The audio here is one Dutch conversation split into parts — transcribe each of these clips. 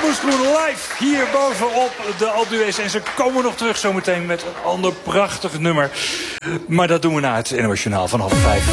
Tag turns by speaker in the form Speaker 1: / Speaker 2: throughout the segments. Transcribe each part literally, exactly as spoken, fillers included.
Speaker 1: Moeskroen live hier bovenop de Alpe d'Huez. En ze komen nog terug zometeen met een ander prachtig nummer. Maar dat doen we na het N O S Journaal van half vijf.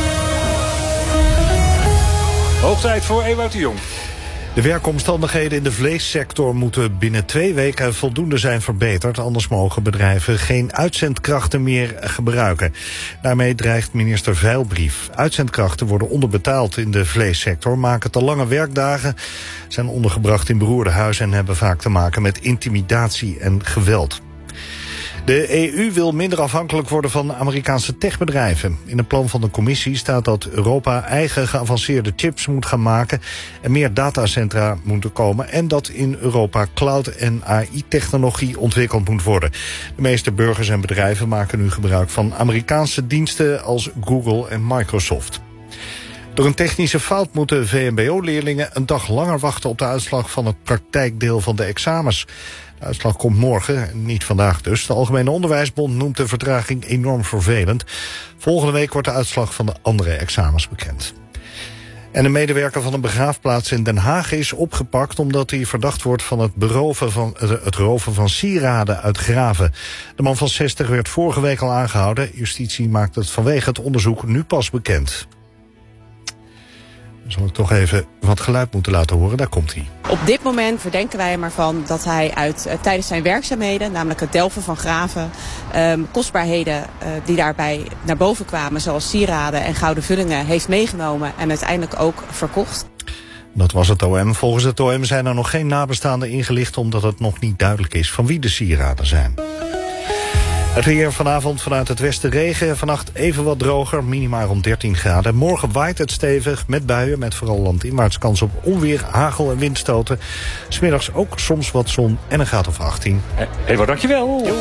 Speaker 1: Hoog tijd voor Ewout de Jong.
Speaker 2: De werkomstandigheden in de vleessector moeten binnen twee weken voldoende zijn verbeterd. Anders mogen bedrijven geen uitzendkrachten meer gebruiken. Daarmee dreigt minister Veilbrief. Uitzendkrachten worden onderbetaald in de vleessector, maken te lange werkdagen, zijn ondergebracht in beroerde huizen en hebben vaak te maken met intimidatie en geweld. De E U wil minder afhankelijk worden van Amerikaanse techbedrijven. In het plan van de commissie staat dat Europa eigen geavanceerde chips moet gaan maken en meer datacentra moeten komen en dat in Europa cloud- en A I-technologie ontwikkeld moet worden. De meeste burgers en bedrijven maken nu gebruik van Amerikaanse diensten als Google en Microsoft. Door een technische fout moeten V M B O-leerlingen een dag langer wachten op de uitslag van het praktijkdeel van de examens. De uitslag komt morgen, niet vandaag dus. De Algemene Onderwijsbond noemt de vertraging enorm vervelend. Volgende week wordt de uitslag van de andere examens bekend. En een medewerker van een begraafplaats in Den Haag is opgepakt omdat hij verdacht wordt van het beroven van het roven van sieraden uit graven. De man van zestig werd vorige week al aangehouden. Justitie maakt het vanwege het onderzoek nu pas bekend. Dan zal ik toch even wat geluid moeten laten horen. Daar komt hij.
Speaker 3: Op dit moment verdenken wij hem ervan dat hij uit, uh, tijdens zijn werkzaamheden, namelijk het delven van graven, um, kostbaarheden uh, die daarbij naar boven kwamen, zoals sieraden en gouden vullingen, heeft meegenomen en uiteindelijk ook verkocht.
Speaker 2: Dat was het O M. Volgens het O M zijn er nog geen nabestaanden ingelicht, omdat het nog niet duidelijk is van wie de sieraden zijn. Het weer vanavond vanuit het westen regen. Vannacht even wat droger, minimaal rond dertien graden. Morgen waait het stevig met buien, met vooral landinwaarts kans op onweer, hagel en windstoten. 'S Middags ook soms wat zon en een graad of achttien.
Speaker 1: Hé, hey, wat dankjewel. Jo.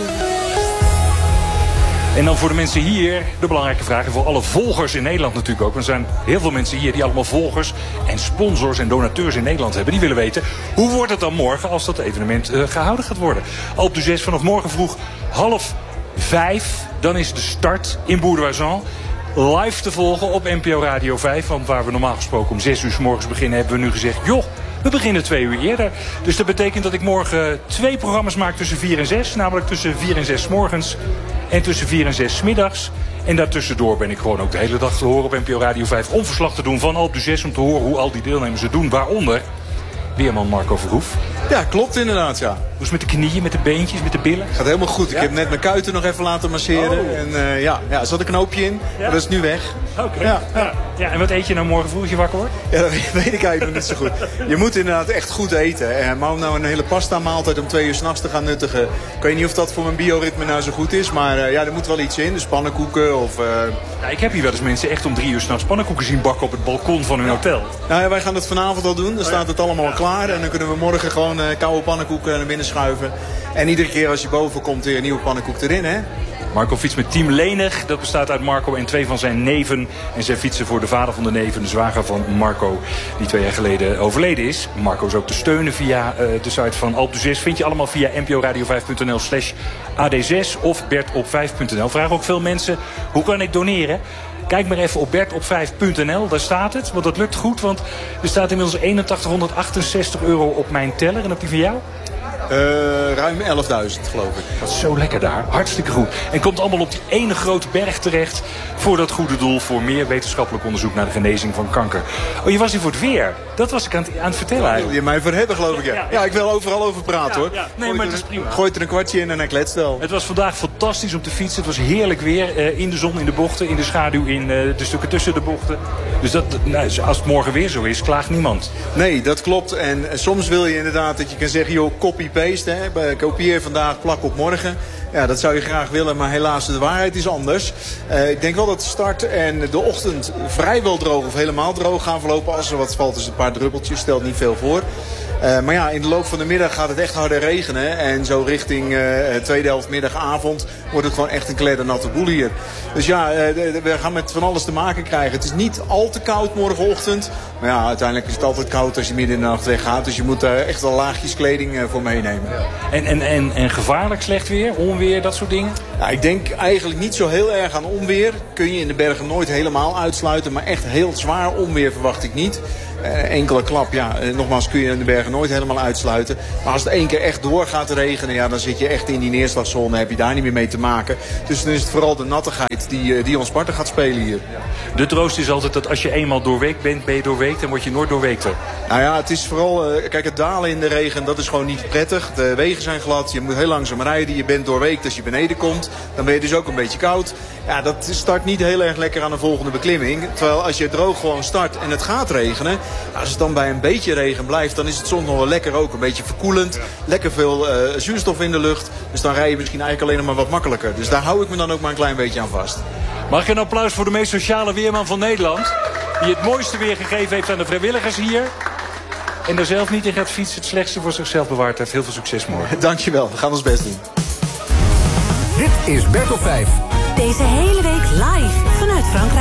Speaker 1: En dan voor de mensen hier de belangrijke vraag. En voor alle volgers in Nederland natuurlijk ook. Want er zijn heel veel mensen hier die allemaal volgers en sponsors en donateurs in Nederland hebben. Die willen weten, hoe wordt het dan morgen als dat evenement uh, gehouden gaat worden? Alpe d'Huez vanaf morgen vroeg half vijf. Dan is de start in Bourg-d'Argent live te volgen op N P O Radio vijf. Want waar we normaal gesproken om zes uur 's morgens beginnen, hebben we nu gezegd, joh, we beginnen twee uur eerder. Dus dat betekent dat ik morgen twee programma's maak tussen vier en zes. Namelijk tussen vier en zes 's morgens en tussen vier en zes 's middags. En daartussendoor ben ik gewoon ook de hele dag te horen op N P O Radio vijf. Om verslag te doen van Alpe d'Huez, om te horen hoe al die deelnemers het doen. Waaronder weerman Marco Verhoef.
Speaker 4: Ja, klopt inderdaad, ja.
Speaker 1: Hoe is het met de knieën, met de beentjes, met de billen?
Speaker 4: Gaat helemaal goed. Ik
Speaker 1: ja?
Speaker 4: heb net mijn kuiten nog even laten masseren.
Speaker 1: Oh.
Speaker 4: En uh, ja, ja, er zat een knoopje in, ja? Maar dat is nu weg.
Speaker 1: Oké. Okay. Ja. Ja. Ja, en wat eet je nou morgen vroeg als je wakker wordt?
Speaker 4: Ja, dat weet ik eigenlijk nog niet zo goed. Je moet inderdaad echt goed eten. Maar om nou een hele pasta maaltijd om twee uur 's nachts te gaan nuttigen, ik weet niet of dat voor mijn bioritme nou zo goed is. Maar uh, ja, er moet wel iets in. Dus pannenkoeken of... Uh...
Speaker 1: Ja, ik heb hier wel eens mensen echt om drie uur 's nachts pannenkoeken zien bakken op het balkon van hun hotel.
Speaker 4: Nou ja, wij gaan het vanavond al doen. Dan staat het allemaal al klaar. En dan kunnen we morgen gewoon uh, koude pannenkoeken naar binnen schuiven. En iedere keer als je boven komt weer een nieuwe pannenkoek erin, hè?
Speaker 1: Marco fietst met Team Lenig. Dat bestaat uit Marco en twee van zijn neven. En zij fietsen voor de vader van de neven, de zwager van Marco, die twee jaar geleden overleden is. Marco is ook te steunen via uh, de site van Alpe d'Huez. Vind je allemaal via nporadio vijf punt n l slash A D zes of bert op vijf punt n l. Vragen ook veel mensen, hoe kan ik doneren? Kijk maar even op bert op vijf punt n l, daar staat het. Want dat lukt goed, want er staat inmiddels eenentachtighonderdachtenzestig euro op mijn teller. En op die van jou?
Speaker 4: Uh, ruim elfduizend, geloof ik.
Speaker 1: Dat is zo lekker daar. Hartstikke goed. En komt allemaal op die ene grote berg terecht voor dat goede doel, voor meer wetenschappelijk onderzoek naar de genezing van kanker. Oh, je was hier voor het weer. Dat was ik aan het, aan het vertellen eigenlijk.
Speaker 4: Je mij voor hebben, geloof ik, ja. Ja, ja. ja ik wil overal over praten,
Speaker 1: ja,
Speaker 4: hoor.
Speaker 1: Ja. Nee, maar het is prima.
Speaker 4: Gooi er een kwartje in en hij kletst wel.
Speaker 1: Het was vandaag fantastisch om te fietsen. Het was heerlijk weer. Uh, in de zon, in de bochten, in de schaduw, in uh, de stukken tussen de bochten. Dus dat, nou, als het morgen weer zo is, klaagt niemand.
Speaker 4: Nee, dat klopt. En soms wil je inderdaad dat je kan zeggen, joh, copy-paste, hè. Kopieer vandaag, plak op morgen. Ja, dat zou je graag willen, maar helaas de waarheid is anders. Uh, ik denk wel dat de start en de ochtend vrijwel droog of helemaal droog gaan verlopen. Als er wat valt, is een paar druppeltjes, stelt niet veel voor. Uh, maar ja, in de loop van de middag gaat het echt harder regenen. En zo richting uh, tweede helft middagavond wordt het gewoon echt een kleddernatte boel hier. Dus ja, uh, we gaan met van alles te maken krijgen. Het is niet al te koud morgenochtend. Maar ja, uiteindelijk is het altijd koud als je midden in de nacht weggaat. Dus je moet daar uh, echt wel laagjes kleding uh, voor meenemen.
Speaker 1: En, en, en, en gevaarlijk slecht weer, onweer, dat soort dingen?
Speaker 4: Ja, ik denk eigenlijk niet zo heel erg aan onweer. Kun je in de bergen nooit helemaal uitsluiten. Maar echt heel zwaar onweer verwacht ik niet. Uh, enkele klap, ja. Uh, nogmaals kun je in de bergen nooit helemaal uitsluiten. Maar als het één keer echt door gaat regenen, ja, dan zit je echt in die neerslagzone. Heb je daar niet meer mee te maken. Dus dan is het vooral de nattigheid die, die ons Sparta gaat spelen hier.
Speaker 1: De troost is altijd dat als je eenmaal doorweekt bent, ben je doorweekt en word je nooit doorweekter.
Speaker 4: Nou ja, het is vooral, uh, kijk, het dalen in de regen, dat is gewoon niet prettig. De wegen zijn glad, je moet heel langzaam rijden. Je bent doorweekt als je beneden komt. Dan ben je dus ook een beetje koud. Ja, dat start niet heel erg lekker aan de volgende beklimming. Terwijl als je droog gewoon start en het gaat regenen, als het dan bij een beetje regen blijft, dan is het soms nog wel lekker ook. Een beetje verkoelend, lekker veel uh, zuurstof in de lucht. Dus dan rij je misschien eigenlijk alleen nog maar wat makkelijker. Dus daar hou ik me dan ook maar een klein beetje aan vast.
Speaker 1: Mag ik een applaus voor de meest sociale weerman van Nederland? Die het mooiste weer gegeven heeft aan de vrijwilligers hier. En er zelf niet in gaat fietsen, het slechtste voor zichzelf bewaard heeft. Heel veel succes morgen.
Speaker 4: Dankjewel, we gaan ons best doen.
Speaker 5: Dit is Bert op vijf.
Speaker 6: Deze hele week live vanuit Frankrijk.